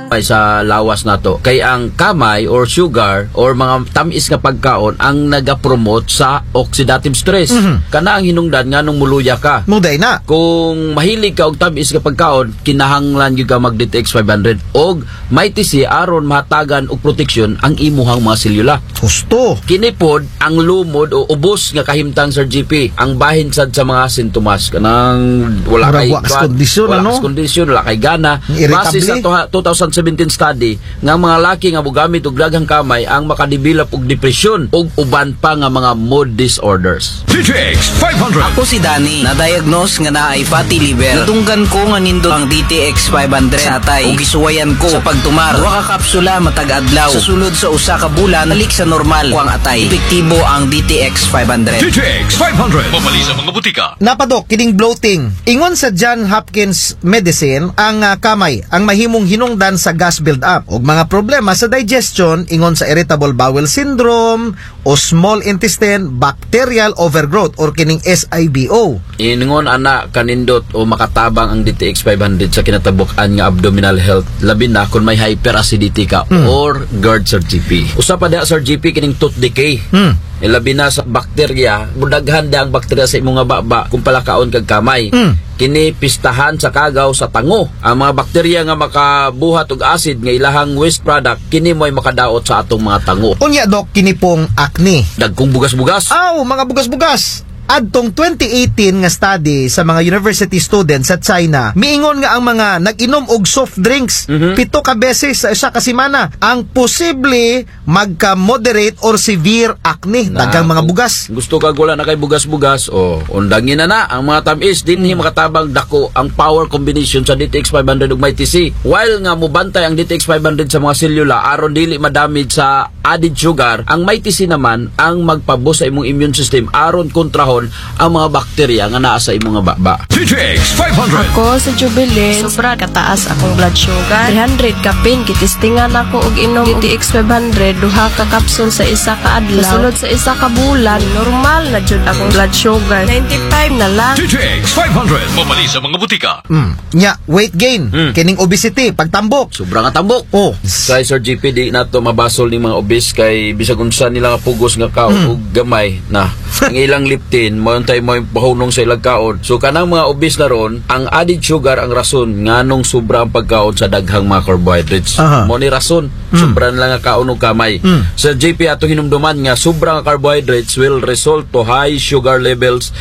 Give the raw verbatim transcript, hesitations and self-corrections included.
Ay sa lawas nato kay ang kamay or sugar or mga tamis nga pagkaon ang naga-promote sa oxidative stress. Mhm. Kana ang hinungdan nga nung muluya ka. Muday na. Kung mahilig ka og tamis nga pagkaon, kinahanglan gyud ka mag D T X five hundred og may tisi aron mahatagan og proteksyon ang imuhang mga selula. Husto. Kini pod ang lumod o ubos nga kahimtang Sir G P ang bahin sad sa mga sintomas kanang wala Murag kay wax kuwan, condition, wala ano? kas kondisyon, wala kay gana. Base sa Irritable. two thousand seventeen study nga mga laki nga mogamit og daghang kamay ang makadevelop og depresyon ug uban pa nga mga mood disorders. D T X five hundred. Ako si Danny, na-diagnose nga naay fatty liver. Natunggan ko nga nindot ang D T X five hundred sa atay ug gisuwayan ko sa pagtumar. Duha ka kapsula matag adlaw. Sa sulod sa usa ka bulan, balik sa normal ko ang atay. Epektibo ang D T X five hundred. D T X five hundred. Mabali sa mga butika. Napadok, kining bloating. Ingon sa John Hopkins Medicine, ang uh, kamay ang mahimong hinungdan sa gas build-up ug mga problema sa digestion ingon sa irritable bowel syndrome o small intestine bacterial overgrowth or kining S I B O. Ingon ana kanindot o makatabang ang D T X five hundred sa kinatabuk-an nga abdominal health labi na kung may hyperacidity ka Mm. or GERD Sir G P. Usa pa diha Sir G P kining tooth decay. Hmm. Ilabi na sa bakterya, budaghan da ang bakterya sa imong nga baba kung palakaon kag kamay. Mm. Kini pistahan sa kagaw sa tango. Ang mga bakterya nga makabuhat og acid nga ilahang waste product kini mo'y makadaot sa atong mga tango. Unya dok, kini pong acne. Dagkong bugas-bugas. Aw, mga bugas-bugas. Adtong twenty eighteen nga study sa mga university students sa China, miingon nga ang mga nag-inom og soft drinks Mhm. pito ka beses sa isa ka semana ang posible magka-moderate or severe acne, Na, daghang mga kung bugas. Gusto ka wala na kay bugas-bugas o undangin na na ang mga tamis din Hmm. makatabang dako ang power combination sa D T X five hundred ug may T C. While nga mubantay ang D T X five hundred sa mga selula aron dili madamage sa added sugar, ang may T C naman ang magpabus sa imong immune system aron kontrahon ang mga bakterya nga naa sa imong nga baba. D T X five hundred. Ako sa Jubilee, sobra kataas akong blood sugar. three hundred kapin, kitistingan ako og inom D T X five hundred, duha ka kapsul sa isa ka adlaw. Sulod sa isa ka bulan, normal na jud akong blood sugar. ninety-five na lang. D T X five hundred. Mabali sa mga butika. Mm. Nya, weight gain, Mm. kining obesity, pagtambok. Sobrang nga tambok. Oh. Sa Sir G P di nato mabasol ni mga obese kay bisag unsa nila nga pugos nga kaon Mm. ug gamay na ang ilang liptin mo untay mo pahunong sa ilang kaon. So kanang mga obese na ron, ang added sugar ang rason nganong sobra ang pagkaon sa daghang mga carbohydrates. Aha. Mo ni rason, sobra na lang nga kaon og kamay. Mm. Sir J P ato hinumduman nga sobra nga carbohydrates will result to high sugar levels